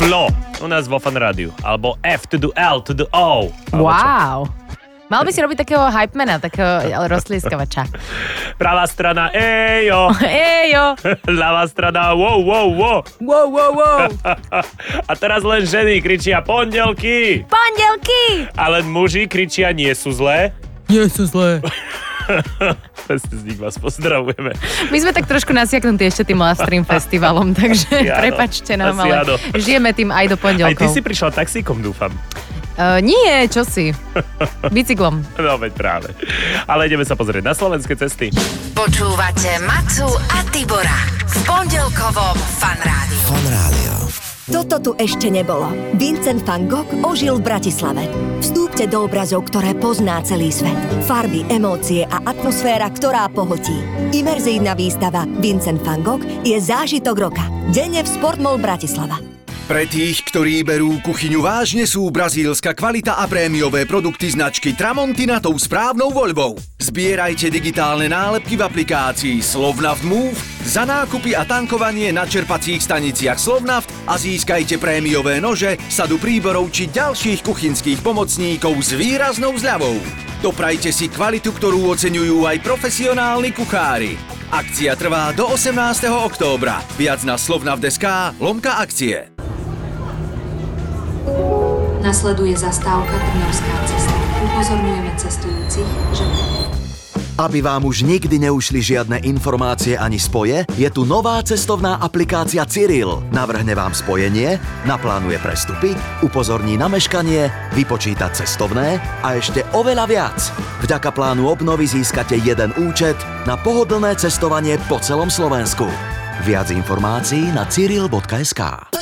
FLO u nás vo Fan Rádiu. Alebo F to the L to the O. Wow. Mal by si robiť takého hypemana, takého roztlieskavača. Pravá strana, ejo. Ejo. Ľavá strana, wow, wow, wow. Wow, wow, wow. A teraz len ženy kričia pondelky. Pondelky. A len muži kričia nie sú zlé. Nie sú zlé. Z nich vás pozdravujeme. My sme tak trošku nasiaknutí ešte tým Love Stream festivalom, takže prepačte nám, ale žijeme tým aj do pondelkov. Aj ty si prišla taxíkom, dúfam. Nie, čo si? Bicyklom. No veď práve. Ale ideme sa pozrieť na slovenské cesty. Počúvate Macu a Tibora v pondelkovom Fan Rádiu. Fan Rádio. Toto tu ešte nebolo. Vincent van Gogh ožil v Bratislave. Vstúpte do obrazov, ktoré pozná celý svet. Farby, emócie a atmosféra, ktorá pohltí. Imerzívna výstava Vincent van Gogh je zážitok roka. Denne v Sportmall Bratislava. Pre tých, ktorí berú kuchyňu vážne, sú brazílska kvalita a prémiové produkty značky Tramontina tou správnou voľbou. Zbierajte digitálne nálepky v aplikácii Slovnaft Move, za nákupy a tankovanie na čerpacích staniciach Slovnaft a získajte prémiové nože, sadu príborov či ďalších kuchynských pomocníkov s výraznou zľavou. Doprajte si kvalitu, ktorú oceňujú aj profesionálni kuchári. Akcia trvá do 18. októbra. Viac na slovnaft.sk/akcie. Nasleduje zastávka Trnavská cesta. Upozorňujeme cestujúcich, že... Aby vám už nikdy neušli žiadne informácie ani spoje, je tu nová cestovná aplikácia Cyril. Navrhne vám spojenie, naplánuje prestupy, upozorní na meškanie, vypočíta cestovné a ešte oveľa viac. Vďaka plánu obnovy získate jeden účet na pohodlné cestovanie po celom Slovensku. Viac informácií na cyril.sk.